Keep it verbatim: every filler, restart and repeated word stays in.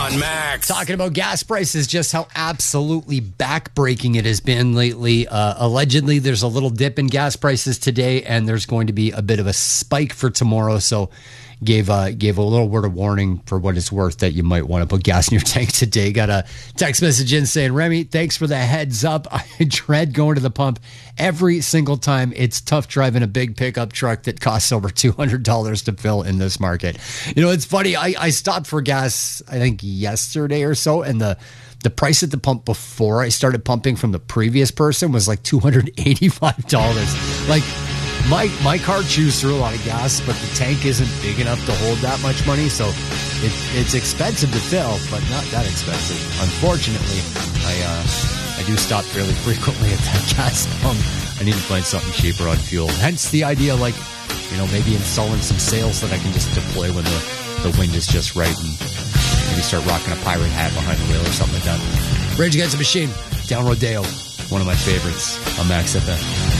on Max. Talking about gas prices, just how absolutely backbreaking it has been lately. Uh, allegedly, there's a little dip in gas prices today, and there's going to be a bit of a spike for tomorrow. So gave uh, gave a little word of warning for what it's worth that you might want to put gas in your tank today. Got a text message in saying, Remy, thanks for the heads up. I dread going to the pump every single time. It's tough driving a big pickup truck that costs over two hundred dollars to fill in this market. You know, it's funny. I, I stopped for gas, I think, yesterday or so, and the the price at the pump before I started pumping from the previous person was like two hundred eighty-five dollars. Like, My my car chews through a lot of gas, but the tank isn't big enough to hold that much money, so it, it's expensive to fill, but not that expensive. Unfortunately, I uh, I do stop fairly frequently at that gas pump. I need to find something cheaper on fuel. Hence the idea, like, you know, maybe installing some sails that I can just deploy when the, the wind is just right, and maybe start rocking a pirate hat behind the wheel or something like that. Rage Against the Machine, Down Rodeo, one of my favorites on Max F M.